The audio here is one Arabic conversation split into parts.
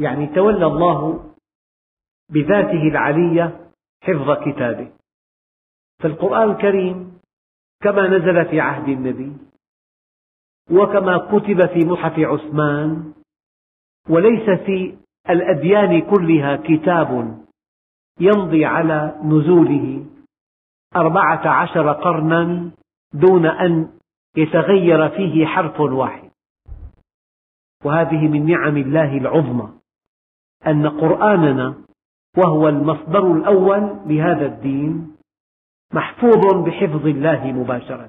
يعني تولى الله بذاته العلية حفظ كتابه. فالقرآن الكريم كما نزل في عهد النبي وكما كتب في مصحف عثمان، وليس في الأديان كلها كتاب يمضي على نزوله 14 قرنا دون أن يتغير فيه حرف واحد. وهذه من نعم الله العظمى أن قرآننا وهو المصدر الأول لهذا الدين محفوظ بحفظ الله مباشرة.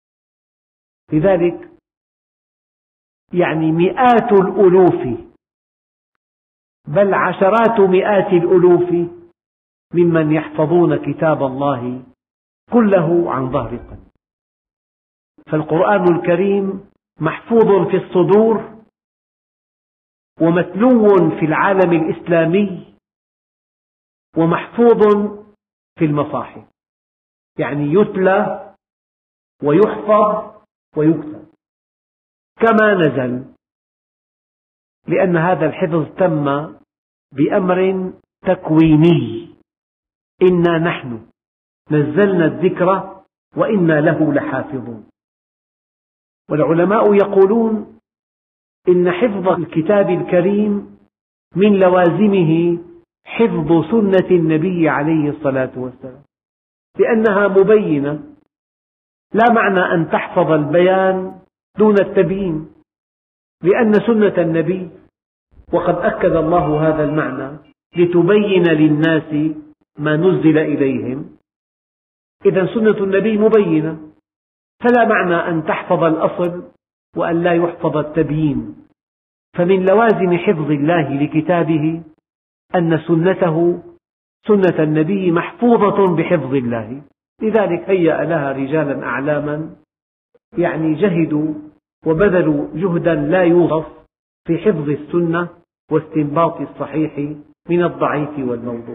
لذلك يعني مئات الألوف بل عشرات مئات الألوف ممن يحفظون كتاب الله كله عن ظهر قلب. فالقرآن الكريم محفوظ في الصدور ومتلو في العالم الإسلامي ومحفوظ في المصاحف، يعني يتلى ويحفظ ويكتب كما نزل، لأن هذا الحفظ تم بأمر تكويني: إنا نحن نزلنا الذكر وإنا له لحافظون. والعلماء يقولون إن حفظ الكتاب الكريم من لوازمه حفظ سنة النبي عليه الصلاة والسلام، لأنها مبينة. لا معنى أن تحفظ البيان دون التبيين، لأن سنة النبي، وقد أكد الله هذا المعنى: لتبين للناس ما نزل إليهم. إذن سنة النبي مبينة، فلا معنى أن تحفظ الأصل وأن لا يحفظ التبيين. فمن لوازم حفظ الله لكتابه أن سنته، سنة النبي، محفوظة بحفظ الله. لذلك هيأ لها رجالا أعلاما يعني جهدوا وبذلوا جهدا لا يوصف في حفظ السنة واستنباط الصحيح من الضعيف والموضوع.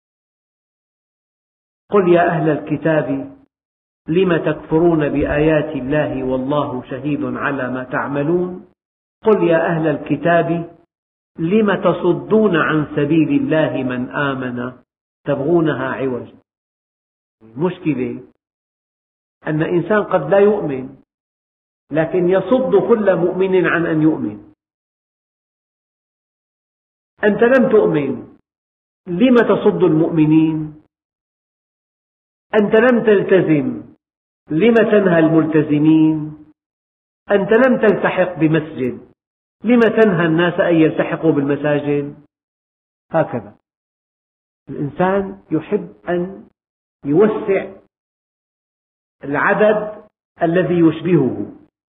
قل يا أهل الكتاب لم تكفرون بآيات الله والله شهيد على ما تعملون. قل يا أهل الكتاب لم تصدون عن سبيل الله من آمن تبغونها عوجا. مشكلة أن إنسان قد لا يؤمن لكن يصد كل مؤمن عن أن يؤمن. أنت لم تؤمن، لم تصد المؤمنين؟ أنت لم تلتزم، لم تنهى الملتزمين؟ أنت لم تلتحق بمسجد، لم تنهى الناس أن يلتحقوا بالمساجد؟ هكذا الإنسان يحب أن يوسع العدد الذي يشبهه.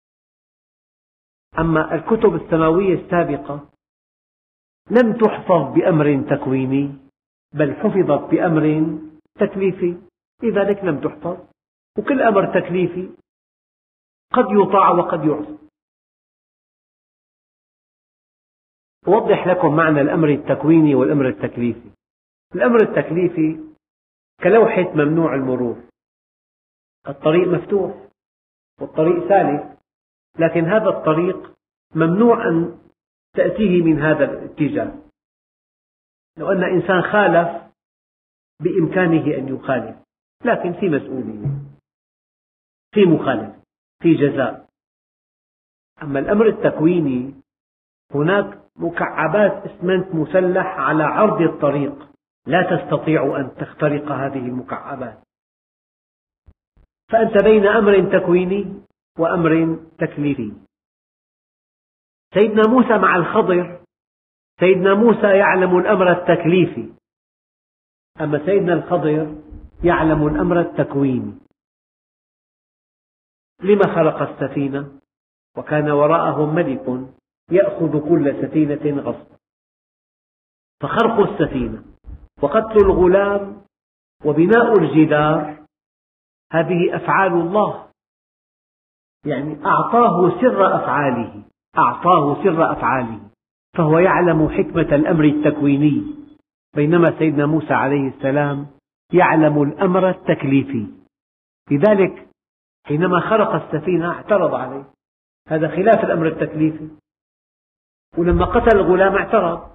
أما الكتب السماوية السابقة لم تحفظ بأمر تكويني، بل حفظت بأمر تكليفي، لذلك لم تحفظ. وكل أمر تكليفي قد يطاع وقد يعصى. أوضح لكم معنى الأمر التكويني والأمر التكليفي. الأمر التكليفي كلوحة ممنوع المرور، الطريق مفتوح والطريق سالك، لكن هذا الطريق ممنوع أن تأتيه من هذا الاتجاه. لو أن إنسان خالف بإمكانه أن يخالف، لكن في مسؤولية، في مخالفة، في جزاء. أما الأمر التكويني هناك مكعبات إسمنت مسلح على عرض الطريق، لا تستطيع أن تخترق هذه المكعبات. فأنت بين أمر تكويني وأمر تكليفي. سيدنا موسى مع الخضر، سيدنا موسى يعلم الأمر التكليفي، أما سيدنا الخضر يعلم الأمر التكويني. لما خلق السفينة وكان وراءهم ملك يأخذ كل سفينة غصبا؟ فخرق السفينة وقتل الغلام وبناء الجدار هذه أفعال الله، يعني أعطاه سر أفعاله، أعطاه سر أفعاله، فهو يعلم حكمة الأمر التكويني، بينما سيدنا موسى عليه السلام يعلم الأمر التكليفي. لذلك حينما خرق السفينة اعترض عليه، هذا خلاف الأمر التكليفي. ولما قتل الغلام اعترض،